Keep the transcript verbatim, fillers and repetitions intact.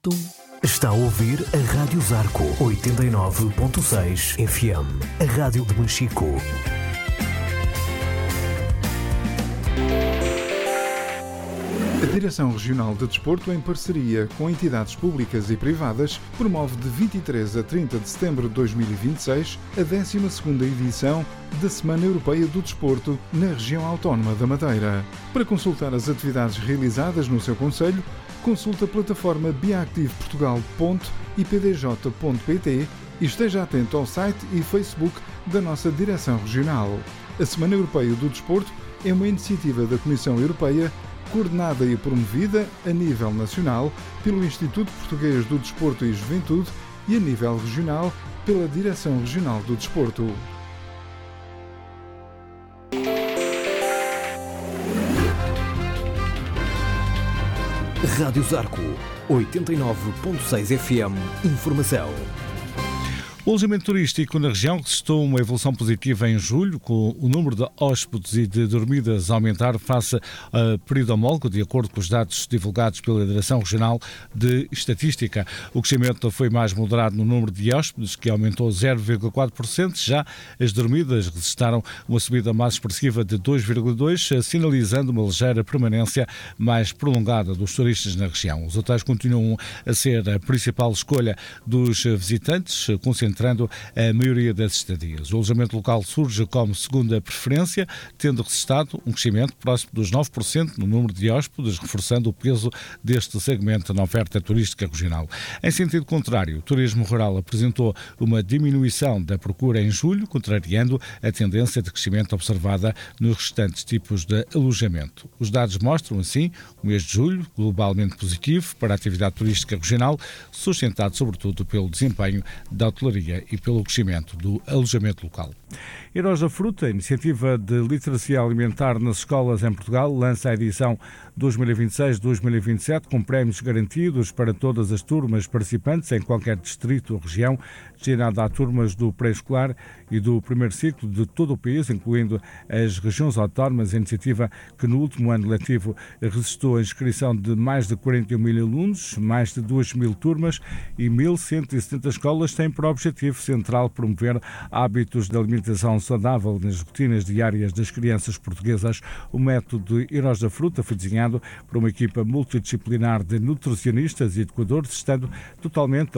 Está a ouvir a Rádio Zarco oitenta e nove ponto seis F M, a rádio de Machico. A Direção Regional de Desporto, em parceria com entidades públicas e privadas, promove de vinte e três a trinta de setembro de dois mil e vinte e seis a décima segunda edição da Semana Europeia do Desporto na região autónoma da Madeira. Para consultar as atividades realizadas no seu concelho, consulte a plataforma biactiveportugal ponto i p d j ponto p t e esteja atento ao site e Facebook da nossa Direção Regional. A Semana Europeia do Desporto é uma iniciativa da Comissão Europeia coordenada e promovida a nível nacional pelo Instituto Português do Desporto e Juventude e a nível regional pela Direção Regional do Desporto. Rádio Zarco oitenta e nove ponto seis F M. Informação. O alojamento turístico na região registrou uma evolução positiva em julho, com o número de hóspedes e de dormidas a aumentar face a período homólogo, de acordo com os dados divulgados pela Direção Regional de Estatística. O crescimento foi mais moderado no número de hóspedes, que aumentou zero vírgula quatro por cento, já as dormidas registraram uma subida mais expressiva de dois vírgula dois por cento, sinalizando uma ligeira permanência mais prolongada dos turistas na região. Os hotéis continuam a ser a principal escolha dos visitantes, concentrando entrando a maioria das estadias. O alojamento local surge como segunda preferência, tendo registrado um crescimento próximo dos nove por cento no número de hóspedes, reforçando o peso deste segmento na oferta turística regional. Em sentido contrário, o turismo rural apresentou uma diminuição da procura em julho, contrariando a tendência de crescimento observada nos restantes tipos de alojamento. Os dados mostram, assim, o mês de julho globalmente positivo para a atividade turística regional, sustentado sobretudo pelo desempenho da hotelaria e pelo crescimento do alojamento local. Heróis da Fruta, a iniciativa de literacia alimentar nas escolas em Portugal, lança a edição dois mil e vinte e seis dois mil e vinte e sete com prémios garantidos para todas as turmas participantes em qualquer distrito ou região, destinada a turmas do pré-escolar e do primeiro ciclo de todo o país, incluindo as regiões autónomas. A iniciativa, que no último ano letivo registrou a inscrição de mais de quarenta e um mil alunos, mais de duas mil turmas e mil cento e setenta escolas, tem por objetivo central promover hábitos de alimentação saudável nas rotinas diárias das crianças portuguesas. O método Heróis da Fruta foi desenhado por uma equipa multidisciplinar de nutricionistas e educadores, estando totalmente